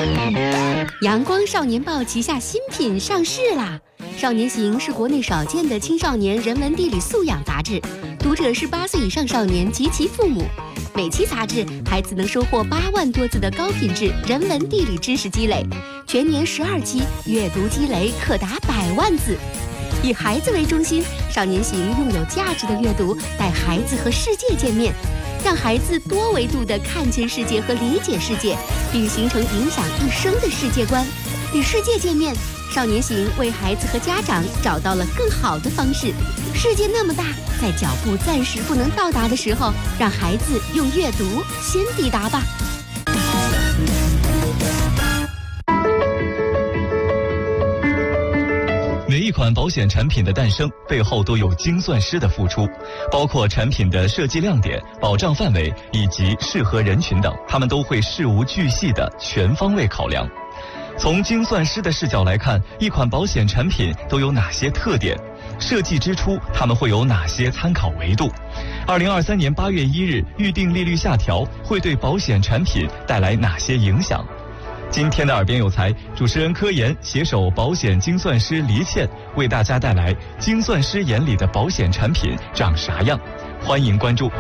阳光少年报旗下新品上市啦！少年行是国内少见的青少年人文地理素养杂志，读者是8岁以上少年及其父母。每期杂志，孩子能收获8万多字的高品质人文地理知识积累，全年12期，阅读积累可达100万字。以孩子为中心，少年行用有价值的阅读带孩子和世界见面，让孩子多维度地看见世界和理解世界，并形成影响一生的世界观。与世界见面，少年行为孩子和家长找到了更好的方式。世界那么大，在脚步暂时不能到达的时候，让孩子用阅读先抵达吧。 每一款保险产品的诞生背后都有精算师的付出，包括产品的设计亮点、保障范围以及适合人群等，他们都会事无巨细的全方位考量。从精算师的视角来看，一款保险产品都有哪些特点？设计之初，他们会有哪些参考维度？2023年8月1日预定利率下调会对保险产品带来哪些影响？今天的耳边有才，主持人柯岩携手保险精算师黎倩，为大家带来精算师眼里的保险产品长啥样？欢迎关注。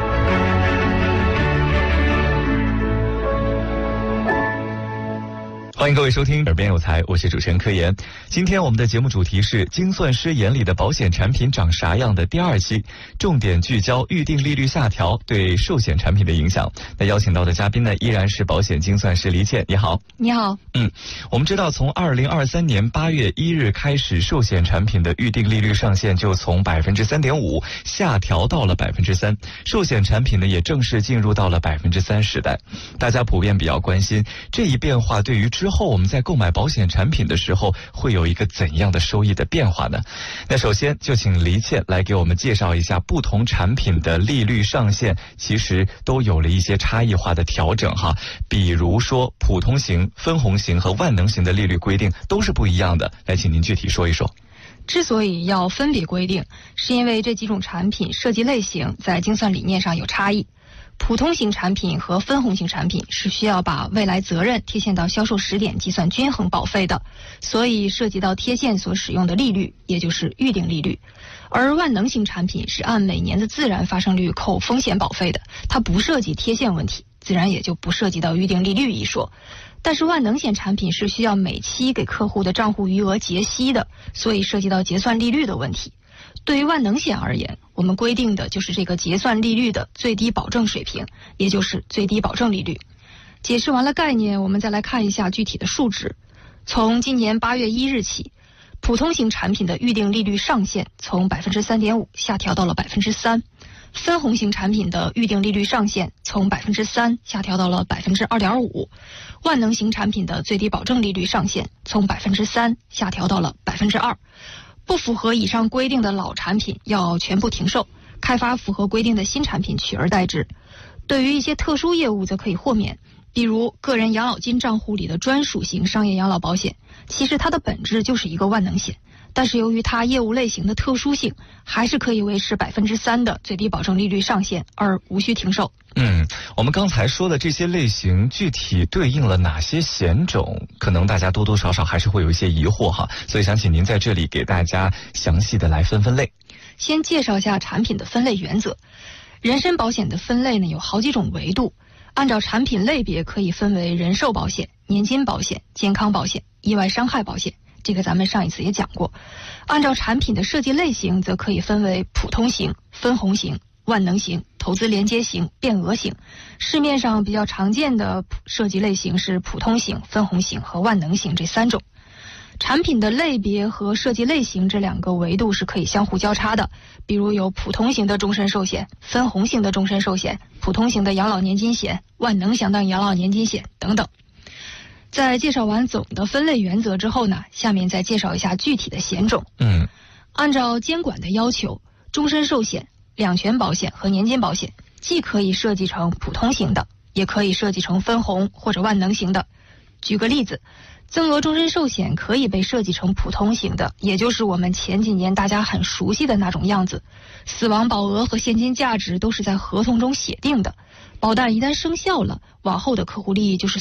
欢迎各位收听耳边有才，我是主持人柯岩。今天我们的节目主题是精算师眼里的保险产品长啥样的第2期，重点聚焦预定利率下调对寿险产品的影响。那邀请到的嘉宾呢，依然是保险精算师黎倩。你好。 你好。 我们知道从2023年8月1日开始，寿险产品的预定利率上限就从 3.5% 下调到了 3%， 寿险产品呢也正式进入到了 3% 时代。大家普遍比较关心这一变化对于之后我们在购买保险产品的时候会有一个怎样的收益的变化呢？那首先就请黎倩来给我们介绍一下不同产品的利率上限其实都有了一些差异化的调整哈。比如说普通型、分红型和万能型的利率规定都是不一样的，来请您具体说一说。 之所以要分别规定，是因为这几种产品设计类型在精算理念上有差异。普通型产品和分红型产品是需要把未来责任贴现到销售时点计算均衡保费的，所以涉及到贴现所使用的利率，也就是预定利率。而万能型产品是按每年的自然发生率扣风险保费的，它不涉及贴现问题，自然也就不涉及到预定利率一说。但是万能险产品是需要每期给客户的账户余额结息的，所以涉及到结算利率的问题。对于万能险而言，我们规定的就是这个结算利率的最低保证水平，也就是最低保证利率。解释完了概念，我们再来看一下具体的数值。从今年8月1日起，普通型产品的预定利率上限从 3.5% 下调到了 3%， 分红型产品的预定利率上限从 3% 下调到了 2.5%， 万能型产品的最低保证利率上限从 3% 下调到了 2%。不符合以上规定的老产品要全部停售，开发符合规定的新产品取而代之。对于一些特殊业务则可以豁免，比如个人养老金账户里的专属型商业养老保险，其实它的本质就是一个万能险，但是由于它业务类型的特殊性，还是可以维持 3% 的最低保证利率上限，而无需停售。 我们刚才说的这些类型具体对应了哪些险种，可能大家多多少少还是会有一些疑惑哈，所以想请您在这里给大家详细的来分类。 先介绍一下产品的分类原则。人身保险的分类呢有好几种维度，按照产品类别可以分为人寿保险、年金保险、健康保险、意外伤害保险，这个咱们上一次也讲过。按照产品的设计类型则可以分为普通型、分红型、万能型、投资连接型、变额型。市面上比较常见的设计类型是普通型、分红型和万能型这3种。产品的类别和设计类型这2个维度是可以相互交叉的，比如有普通型的终身寿险、分红型的终身寿险、普通型的养老年金险、万能型的养老年金险等等。在介绍完总的分类原则之后呢，下面再介绍一下具体的险种。按照监管的要求，终身寿险、两全保险和年金保险既可以设计成普通型的，也可以设计成分红或者万能型的。举个例子，增额终身寿险可以被设计成普通型的，也就是我们前几年大家很熟悉的那种样子，死亡保额和现金价值都是在合同中写定的，保单一旦生效了，往后的客户利益就是